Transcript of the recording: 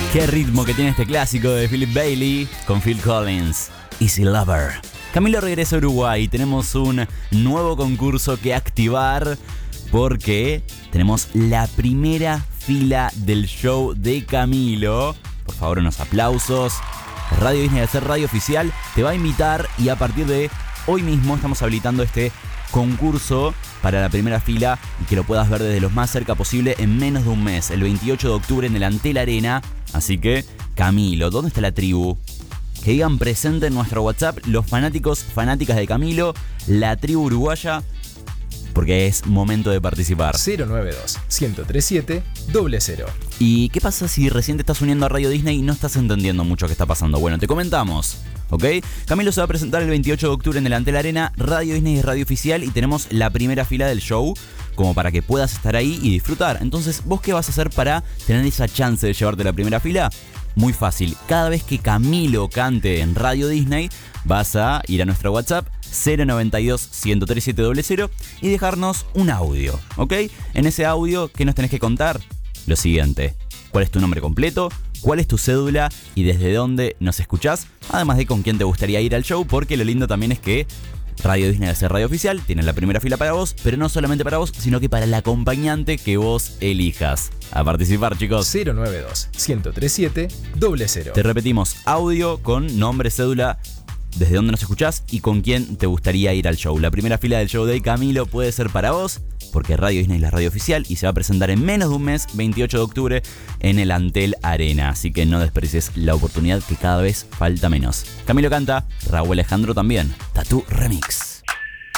Qué ritmo que tiene este clásico de Philip Bailey con Phil Collins, Easy Lover. Camilo regresa a Uruguay y tenemos un nuevo concurso que activar porque tenemos la primera fila del show de Camilo. Por favor, unos aplausos. Radio Disney, al ser radio oficial, te va a invitar y a partir de hoy mismo estamos habilitando este concurso para la primera fila y que lo puedas ver desde lo más cerca posible en menos de un mes, el 28 de octubre en el Antel Arena. Así que, Camilo, ¿dónde está la tribu? Que digan presente en nuestro WhatsApp los fanáticos, fanáticas de Camilo, la tribu uruguaya, porque es momento de participar. 092-1037-00. ¿Y qué pasa si recién te estás uniendo a Radio Disney y no estás entendiendo mucho qué está pasando? Bueno, te comentamos, ¿ok? Camilo se va a presentar el 28 de octubre en el Antel Arena. Radio Disney es radio oficial y tenemos la primera fila del show como para que puedas estar ahí y disfrutar. Entonces, ¿vos qué vas a hacer para tener esa chance de llevarte la primera fila? Muy fácil. Cada vez que Camilo cante en Radio Disney, vas a ir a nuestro WhatsApp 092-103700 y dejarnos un audio, ¿ok? En ese audio, ¿qué nos tenés que contar? Lo siguiente: ¿cuál es tu nombre completo? ¿Cuál es tu cédula? ¿Y desde dónde nos escuchás? Además de con quién te gustaría ir al show, porque lo lindo también es que Radio Disney, al ser radio oficial, tiene la primera fila para vos, pero no solamente para vos, sino que para el acompañante que vos elijas. A participar, chicos. 092-1037-00. Te repetimos, audio con nombre, cédula, desde dónde nos escuchás y con quién te gustaría ir al show. La primera fila del show de Camilo puede ser para vos, porque Radio Disney es la radio oficial y se va a presentar en menos de un mes, 28 de octubre, en el Antel Arena. Así que no desperdicies la oportunidad, que cada vez falta menos. Camilo canta, Raúl Alejandro también. Tatú Remix.